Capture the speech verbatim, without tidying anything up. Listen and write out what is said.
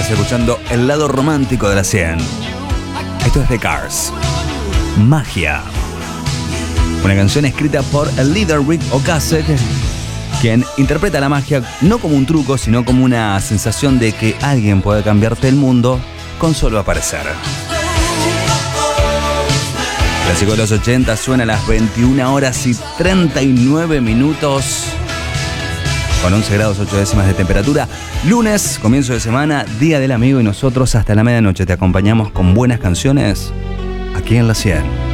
Estás escuchando el lado romántico de la cien. Esto es The Cars. Magia. Una canción escrita por el líder Rick Ocasek, quien interpreta la magia no como un truco, sino como una sensación de que alguien puede cambiarte el mundo con solo aparecer. Clásico de los ochenta suena a las veintiuna horas y treinta y nueve minutos. Con once grados ocho décimas de temperatura. Lunes, comienzo de semana, Día del Amigo, y nosotros hasta la medianoche te acompañamos con buenas canciones aquí en La cien.